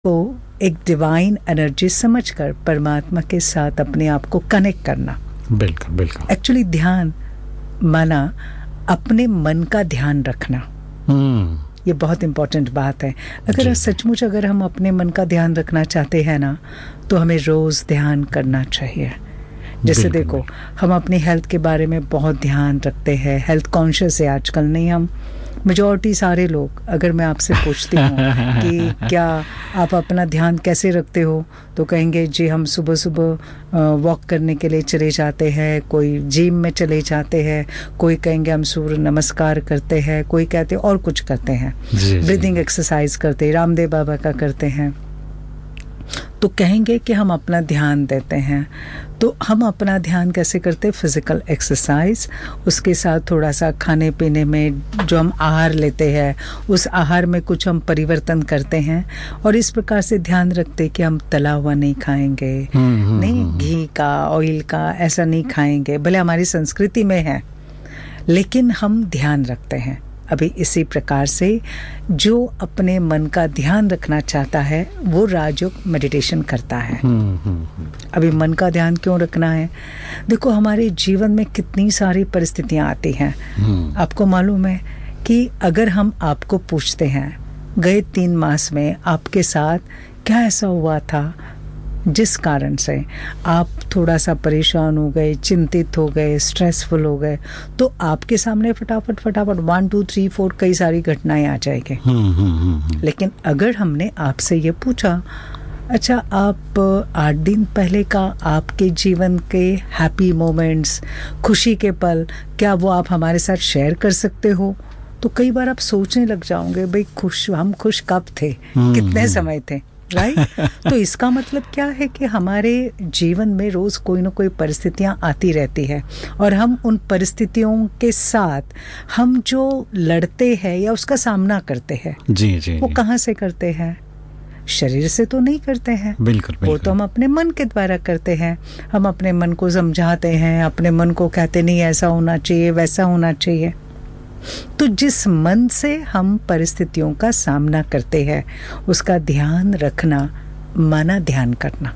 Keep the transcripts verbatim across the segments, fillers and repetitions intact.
को एक divine energy समझकर परमात्मा के साथ अपने आप को कनेक्ट करना। बिल्कुल बिल्कुल एक्चुअली ध्यान माना अपने मन का ध्यान रखना। हम्म ये बहुत इंपॉर्टेंट बात है। अगर सचमुच अगर हम अपने मन का ध्यान रखना चाहते हैं ना, तो हमें रोज ध्यान करना चाहिए। जैसे देखो, हम अपनी हेल्थ के बारे में बहुत ध्यान रखते हैं, हेल्थ कॉन्शियस है आजकल। नहीं, हम मेजॉरिटी सारे लोग, अगर मैं आपसे पूछती हूँ कि क्या आप अपना ध्यान कैसे रखते हो, तो कहेंगे जी हम सुबह सुबह वॉक करने के लिए चले जाते हैं, कोई जिम में चले जाते हैं, कोई कहेंगे हम सूर्य नमस्कार करते हैं, कोई कहते और कुछ करते हैं, ब्रीदिंग एक्सरसाइज करते हैं, रामदेव बाबा का करते हैं। तो कहेंगे कि हम अपना ध्यान देते हैं। तो हम अपना ध्यान कैसे करते हैं? फिजिकल एक्सरसाइज, उसके साथ थोड़ा सा खाने पीने में जो हम आहार लेते हैं, उस आहार में कुछ हम परिवर्तन करते हैं, और इस प्रकार से ध्यान रखते हैं कि हम तला हुआ नहीं खाएंगे, नहीं घी का, ऑयल का ऐसा नहीं खाएंगे, भले हमारी संस्कृति में है, लेकिन हम ध्यान रखते हैं। अभी इसी प्रकार से जो अपने मन का ध्यान रखना चाहता है वो राजयोग मेडिटेशन करता है। अभी मन का ध्यान क्यों रखना है? देखो, हमारे जीवन में कितनी सारी परिस्थितियां आती हैं। आपको मालूम है कि अगर हम आपको पूछते हैं गए तीन मास में आपके साथ क्या ऐसा हुआ था जिस कारण से आप थोड़ा सा परेशान हो गए, चिंतित हो गए, स्ट्रेसफुल हो गए, तो आपके सामने फटाफट फटाफट वन टू थ्री फोर कई सारी घटनाएं आ जाएंगी। लेकिन अगर हमने आपसे ये पूछा, अच्छा आप आठ दिन पहले का आपके जीवन के हैप्पी मोमेंट्स, खुशी के पल, क्या वो आप हमारे साथ शेयर कर सकते हो? तो कई बार आप सोचने लग जाओगे, भाई खुश हम खुश कब थे, कितने समय थे, राइट right? तो इसका मतलब क्या है कि हमारे जीवन में रोज कोई ना कोई परिस्थितियां आती रहती है, और हम उन परिस्थितियों के साथ हम जो लड़ते हैं या उसका सामना करते हैं, जी जी वो कहाँ से करते हैं? शरीर से तो नहीं करते हैं। बिल्कुल, बिल्कुल। वो तो हम अपने मन के द्वारा करते हैं। हम अपने मन को समझाते हैं, अपने मन को कहते नहीं ऐसा होना चाहिए, वैसा होना चाहिए। तो जिस मन से हम परिस्थितियों का सामना करते हैं उसका ध्यान रखना माना ध्यान करना,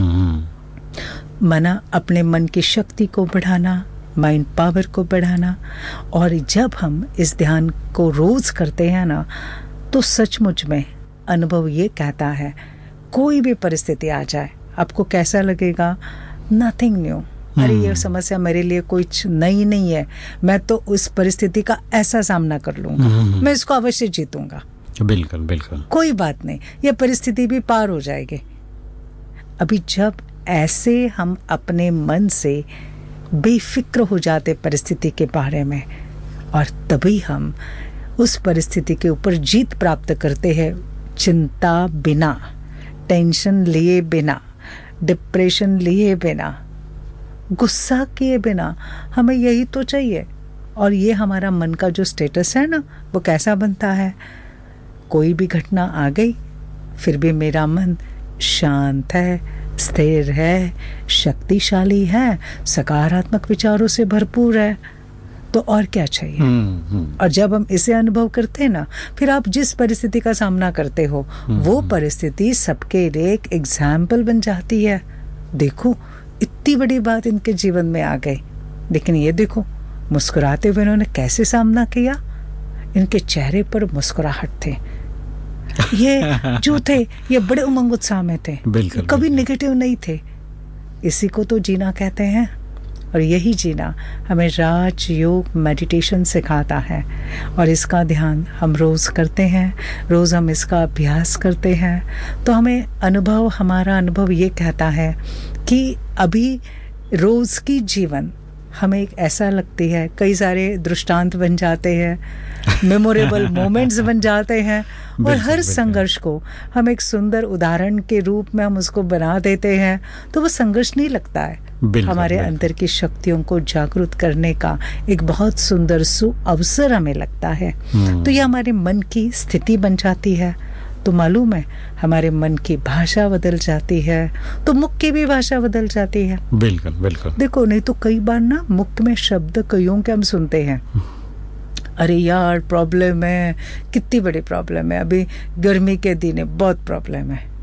माना अपने मन की शक्ति को बढ़ाना, माइंड पावर को बढ़ाना। और जब हम इस ध्यान को रोज करते हैं ना, तो सचमुच में अनुभव ये कहता है कोई भी परिस्थिति आ जाए आपको कैसा लगेगा? Nothing new. अरे ये समस्या मेरे लिए कुछ नई नहीं है, मैं तो उस परिस्थिति का ऐसा सामना कर लूंगा, मैं इसको अवश्य जीतूंगा। बिल्कुल बिल्कुल, कोई बात नहीं, ये परिस्थिति भी पार हो जाएगी। अभी जब ऐसे हम अपने मन से बेफिक्र हो जाते परिस्थिति के बारे में, और तभी हम उस परिस्थिति के ऊपर जीत प्राप्त करते हैं, चिंता बिना, टेंशन लिए बिना, डिप्रेशन लिए बिना, गुस्सा किए बिना। हमें यही तो चाहिए। और ये हमारा मन का जो स्टेटस है ना, वो कैसा बनता है? कोई भी घटना आ गई फिर भी मेरा मन शांत है, स्थिर है, शक्तिशाली है, सकारात्मक विचारों से भरपूर है। तो और क्या चाहिए? और जब हम इसे अनुभव करते हैं ना, फिर आप जिस परिस्थिति का सामना करते हो वो परिस्थिति सबके लिए एक एग्जाम्पल बन जाती है। देखो, इतनी बड़ी बात इनके जीवन में आ गई, लेकिन ये देखो मुस्कुराते हुए इन्होंने कैसे सामना किया। इनके चेहरे पर मुस्कुराहट थे, ये जो थे ये बड़े उमंग उत्साह में थे, बिल्कुल, कभी नेगेटिव नहीं थे। इसी को तो जीना कहते हैं। और यही जीना हमें राजयोग मेडिटेशन सिखाता है, और इसका ध्यान हम रोज करते हैं, रोज हम इसका अभ्यास करते हैं। तो हमें अनुभव, हमारा अनुभव ये कहता है कि अभी रोज की जीवन हमें एक ऐसा लगती है, कई सारे दृष्टांत बन जाते हैं, मेमोरेबल मोमेंट्स बन जाते हैं, और हर संघर्ष को हम एक सुंदर उदाहरण के रूप में हम उसको बना देते हैं। तो वो संघर्ष नहीं लगता है, हमारे अंदर की शक्तियों को जागृत करने का एक बहुत सुंदर सु अवसर हमें लगता है। तो ये हमारे मन की स्थिति बन जाती है। तो मालूम है, हमारे मन की भाषा बदल जाती है तो मुख की भी भाषा बदल जाती है। बिल्कुल बिल्कुल। देखो, नहीं तो कई बार ना मुख में शब्द कईयों के हम सुनते हैं, अरे यार प्रॉब्लम है, कितनी बड़ी प्रॉब्लम है, अभी गर्मी के दिन है, बहुत प्रॉब्लम है।